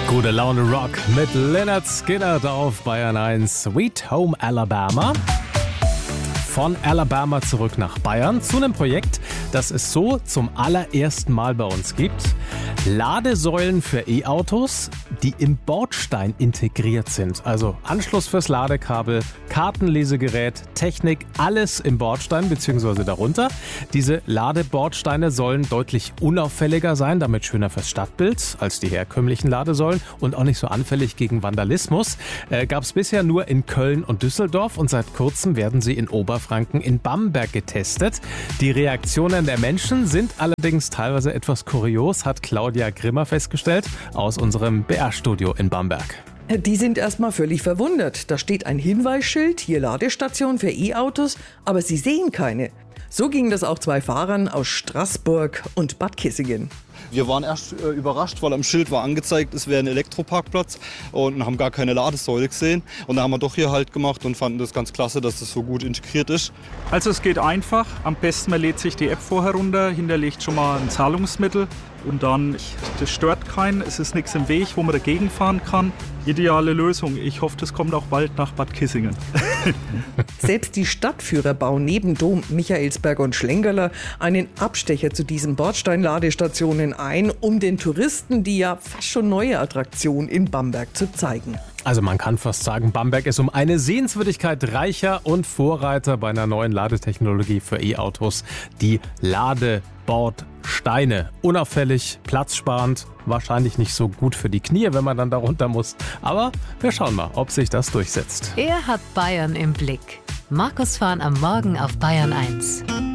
Gute Laune Rock mit Lynyrd Skynyrd auf Bayern 1. Sweet Home Alabama. Von Alabama zurück nach Bayern zu einem Projekt, das es so zum allerersten Mal bei uns gibt. Ladesäulen für E-Autos, die im Bordstein integriert sind. Also Anschluss fürs Ladekabel, Kartenlesegerät, Technik, alles im Bordstein bzw. darunter. Diese Ladebordsteine sollen deutlich unauffälliger sein, damit schöner fürs Stadtbild als die herkömmlichen Ladesäulen und auch nicht so anfällig gegen Vandalismus. Gab es bisher nur in Köln und Düsseldorf und seit kurzem werden sie in Oberfranken in Bamberg getestet. Die Reaktionen der Menschen sind allerdings teilweise etwas kurios, hat Claudia Grimmer festgestellt aus unserem BR-Studio in Bamberg. Die sind erstmal völlig verwundert. Da steht ein Hinweisschild, hier Ladestation für E-Autos, aber sie sehen keine. So ging das auch zwei Fahrern aus Straßburg und Bad Kissingen. Wir waren erst überrascht, weil am Schild war angezeigt, es wäre ein Elektroparkplatz und haben gar keine Ladesäule gesehen. Und da haben wir doch hier Halt gemacht und fanden das ganz klasse, dass das so gut integriert ist. Also es geht einfach. Am besten man lädt sich die App vorher runter, hinterlegt schon mal ein Zahlungsmittel und dann, das stört keinen, es ist nichts im Weg, wo man dagegen fahren kann. Ideale Lösung. Ich hoffe, das kommt auch bald nach Bad Kissingen. Selbst die Stadtführer bauen neben Dom, Michaelsberg und Schlengerler einen Abstecher zu diesen Bordsteinladestationen ein, um den Touristen die ja fast schon neue Attraktion in Bamberg zu zeigen. Also man kann fast sagen, Bamberg ist um eine Sehenswürdigkeit reicher und Vorreiter bei einer neuen Ladetechnologie für E-Autos. Die Ladebordsteine. Unauffällig, platzsparend, wahrscheinlich nicht so gut für die Knie, wenn man dann da runter muss. Aber wir schauen mal, ob sich das durchsetzt. Er hat Bayern im Blick. Markus Fahn am Morgen auf Bayern 1.